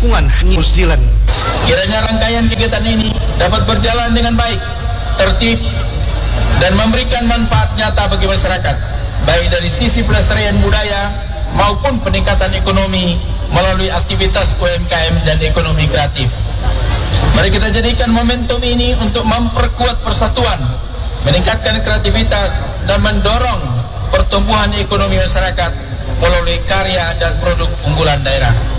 lingkungan New Zealand. Kiranya rangkaian kegiatan ini dapat berjalan dengan baik, tertib, dan memberikan manfaat nyata bagi masyarakat, baik dari sisi pelestarian budaya maupun peningkatan ekonomi melalui aktivitas UMKM dan ekonomi kreatif. Mari kita jadikan momentum ini untuk memperkuat persatuan, meningkatkan kreativitas, dan mendorong pertumbuhan ekonomi masyarakat melalui karya dan produk unggulan daerah.